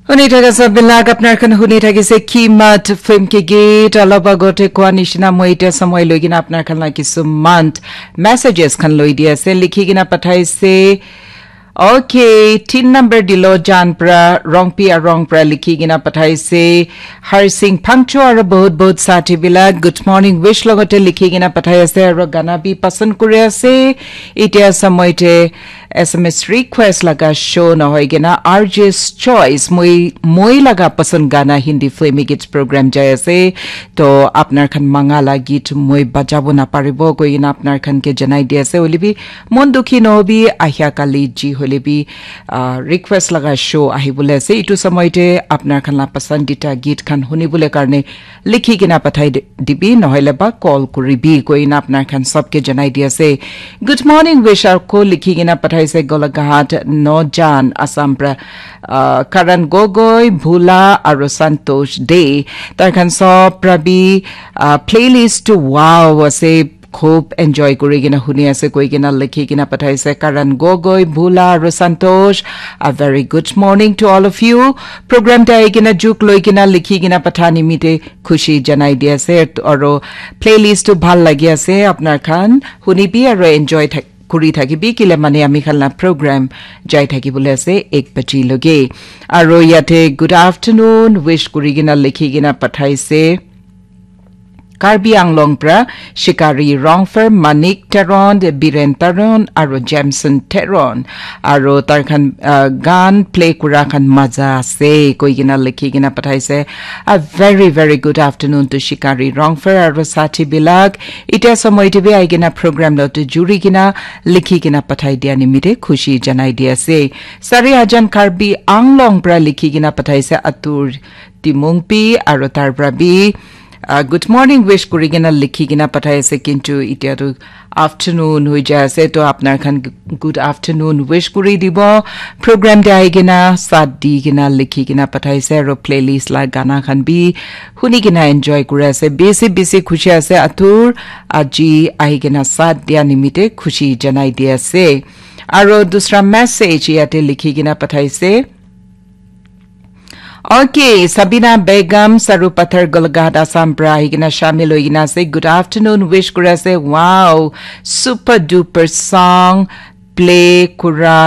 শুনি থাকা সবিলাক আপনার খান শুনি থাকিছে কিমাত ফিল্ম কে গীত অলপ আগতে কোৱা নিচিনা মই এতিয়া সময় লৈ কিনা আপনার খান কিছুমান মেছেজেস খান লৈ দি আছে লিখি কিনা পঠাইছে Okay, 3 number dilo janpra rongpra likhi gina pathaise har singh phangcho aro bahut sati bila good morning wish logote likhi gina pathaise aro gana bi pasand kore ase itia samoite SMS request laga show na hoy gina RJ's choice moi laga pasand gana hindi film gits program jay ase to apnar khan mangala git moi bajabo na paribo koina apnar khan ke janai di ase olibi mon dukhi no bi ahya kali ji लेबी request लगा show आही बोले से इटु समयते आपनार खानला पसंदीदा गीत खान हुनी बोले कारणे लिखि किना पठाई दिबी नहले बा कॉल करिबी कोइना आपनार खान सबके जनाई दिया से गुड मॉर्निंग विशर को लिखि किना पठाई से गोलघाट नजान असम प्र करण गोगोई भूला और संतोष दे तार खान सब प्रबी प्लेलिस्ट वाव से खूब एन्जॉय करि किना हुनी আছে কই কিনা লিখি কিনা পঠাইছে কাৰণ গগৈ ভুলা আৰু সন্তোষ a very good morning to all of you program টা কিনা জুক লৈ কিনা লিখি কিনা পঠানি মিতে খুশি জনাই দি আছে আৰু প্লেলিষ্ট ভাল লাগি আছে আপোনাৰ খান শুনিবি আৰু এনজয় কৰি থাকিবি কিলে মানে আমি খালনা program যাই থাকিবলৈ আছে 1 বাজি লগে আৰু ইয়াতে গুড আফটাৰনুন উইশ কৰি কিনা লিখি কিনা পঠাইছে Karbi Anglong pra Shikari Rongfer Manik Teron Biren Teron aro Jameson Teron aro tarkan gan play kura kan maza se koi gina likhi gina pathaise a very good afternoon to Shikari Rongfer aro Sati Bilag ita samoy tv ai gina program lo to juri gina likhi gina pathai dia nimite khushi janai dia se sari ajan Karbi Anglong pra likhi gina pathaise atur timungpi aro tar prabi good morning wish kuri gina likhi gina pathaise kintu itia to afternoon hoi jase to apnar khan good afternoon wish kuri dibo program de ai gina sat di gina likhi gina pathaise ro playlist la gana khan bi huni gina enjoy kuri ase besi khushi ase atur aji ai gina sat dia nimite khushi janai dia ase aro dusra message yate likhi gina pathaise Okay, Sabina Begum, Sarupathar Golgata Sampra, Higina Shamil Higina say good afternoon, wish kura say wow, super duper song, play kura,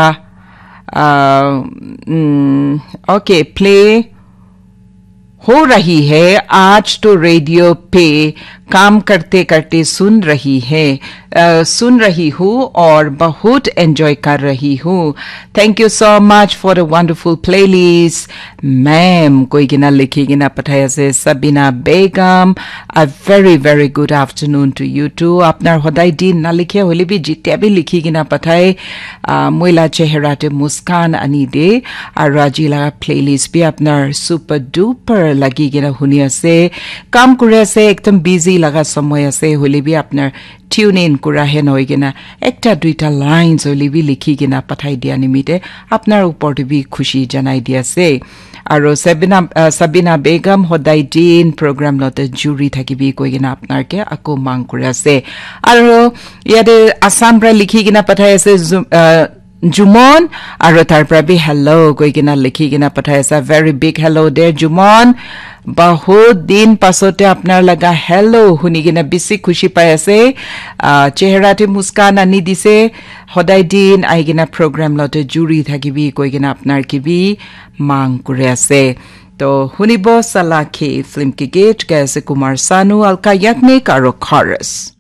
okay, play हो रही है आज तो radio पे काम करते करते सुन रही हूँ और बहुत एंजॉय कर रही हूँ thank you so much for a wonderful playlist ma'am कोई गिना लिखी गिना पठाया से सबीना बेगम a very good afternoon to you to अपनार हदाय दिन ना लिखे होले भी जित्या भी लिखी गिना पठाए मोइला चेहराते मुस्कान आनी दे और राजीला प्लेलिस्ट भी अपनार सुपर डुपर लगी गिना हुनी আছে কাম কৰি আছে একদম বিজি লাগা সময় আছে হলি বি আপনার টিউন ইন কৰা হে নয় কিনা একটা দুইটা লাইনস হলি বি লিখি কিনা পাঠাই দিয়া নিমিতে আপনার উপর বি খুশি জানাই দিয়াছে আৰু সাবিনা বেগম হদাই দিন প্রোগ্রাম লতে জুরি থাকিবি কই কিনা আপনারকে আকো মাং কৰি আছে আৰু ইয়াতে আসাম পৰা লিখি কিনা পাঠাই আছে Jumon aro tar prabi hello koi kina likhi kina pathaisa very big hello there Jumon bahut din pasote apnar laga hello huni kina bisi khushi pai ase chehrate muskan ani dise hodai din ai kina program lote juri thakibi koi kina apnar kibi mang kore ase to hunibo salakhi film ki gate kaise Kumar Sanu alka yaknik aro chorus